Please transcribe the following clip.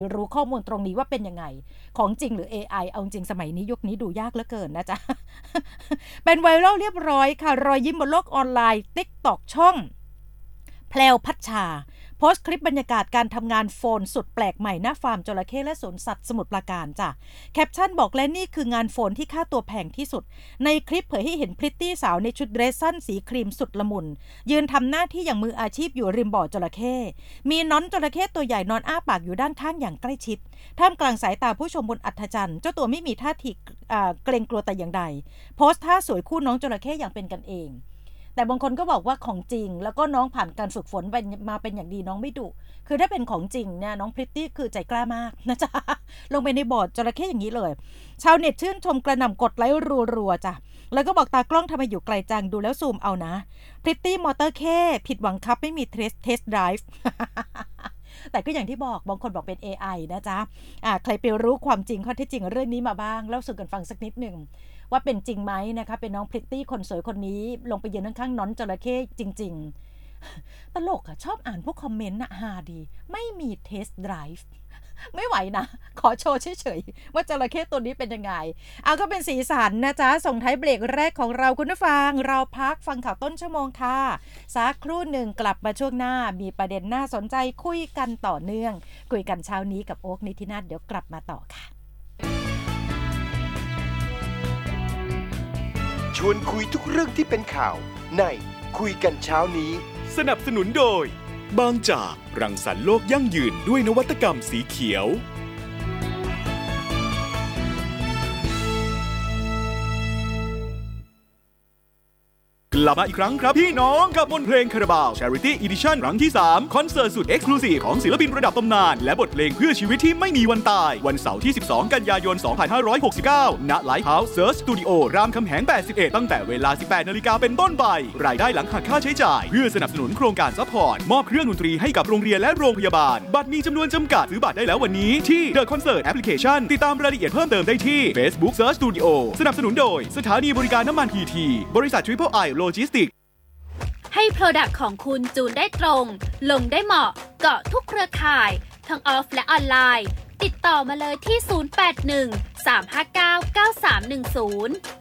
รู้ข้อมูลตรงนี้ว่าเป็นยังไงของจริงหรือ AI เอาจริงสมัยนี้ยุคนี้ดูยากเหลือเกินนะจ๊ะ เป็นไวรัลเรียบร้อยค่ะรอยยิ้มบนโลกออนไลน์ TikTok ช่องแพลวพัชชาโพสต์คลิปบรรยากาศการทำงานโฟนสุดแปลกใหม่หน้าฟาร์มจระเข้และสวนสัตว์สมุทรปราการจ้ะแคปชั่นบอกและนี่คืองานโฟนที่ค่าตัวแพงที่สุดในคลิปเผยให้เห็นพริตตี้สาวในชุดเดรสสั้นสีครีมสุดละมุนยืนทำหน้าที่อย่างมืออาชีพอยู่ริมบ่อจระเข้มีน้อนจระเข้ตัวใหญ่นอนอ้าปากอยู่ด้านข้างอย่างใกล้ชิดท่ามกลางสายตาผู้ชมบนอัฐจันทร์เจ้าตัวไม่มีท่าทีเกรงกลัวแต่อย่างใดโพสต์ท่าสวยคู่น้องจระเข้อย่างเป็นกันเองแต่บางคนก็บอกว่าของจริงแล้วก็น้องผ่านการฝึกฝนมาเป็นอย่างดีน้องไม่ดุคือถ้าเป็นของจริงเนี่ยน้องพริตตี้คือใจกล้ามากนะจ๊ะลงไปในบ่อจระเข้อย่างนี้เลยชาวเน็ตชื่นชมกระหน่ำกดไลค์รัวๆจ้ะแล้วก็บอกตากล้องทำไมอยู่ไกลจังดูแล้วซูมเอานะพริตตี้มอเตอร์เคผิดหวังครับไม่มีเทสไดรฟ์ แต่ก็อย่างที่บอกบางคนบอกเป็น AI นะจ๊ะใครไปรู้ความจริงข้อเท็จจริงเรื่องนี้มาบ้างเล่าสู่กันฟังสักนิดหนึ่งว่าเป็นจริงไหมนะคะเป็นน้องพริตตี้คนสวยคนนี้ลงไปยืนข้างๆน้อนจระเข้จริงๆตลกชอบอ่านพวกคอมเมนต์ฮาดีไม่มีเทสไดรฟ์ไม่ไหวนะขอโชว์เฉยๆว่าจระเข้ตัวนี้เป็นยังไงเอาก็เป็นสีสันนะจ๊ะส่งท้ายเบรกแรกของเราคุณผู้ฟังเราพักฟังข่าวต้นชั่วโมงค่ะสักครู่หนึ่งกลับมาช่วงหน้ามีประเด็นน่าสนใจคุยกันต่อเนื่องคุยกันเช้านี้กับโอ๊คนิธินาถเดี๋ยวกลับมาต่อค่ะชวนคุยทุกเรื่องที่เป็นข่าวในคุยกันเช้านี้สนับสนุนโดยบางจากรังสรรค์โลกยั่งยืนด้วยนวัตกรรมสีเขียวกลับมาอีกครั้งครับพี่น้องกับมนต์เพลงคาราบาว Charity Edition ครั้งที่ 3 คอนเสิร์ตสุด Exclusive ของศิลปินระดับตำนานและบทเพลงเพื่อชีวิตที่ไม่มีวันตายวันเสาร์ที่ 12 กันยายน 2569 ณ Lighthouse Search Studio รามคำแหง 81 ตั้งแต่เวลา 18 นาฬิกาเป็นต้นไปรายได้หลังหักค่าใช้จ่ายเพื่อสนับสนุนโครงการซัพพอร์ตมอบเครื่องดนตรีให้กับโรงเรียนและโรงพยาบาลบัตรมีจำนวนจำกัดซื้อบัตรได้แล้ววันนี้ที่ The Concert Application ติดตามรายละเอียดเพิ่มเติมได้ที่ Facebook Search Studio สนับสนุนโดยสถานีบริการน้ำมัน PT บริษัท Triple I Logistics ให้ Product ของคุณจูนได้ตรงลงได้เหมาะเกาะทุกเครือข่ายทั้งออฟและออนไลน์ติดต่อมาเลยที่ 081 359 9310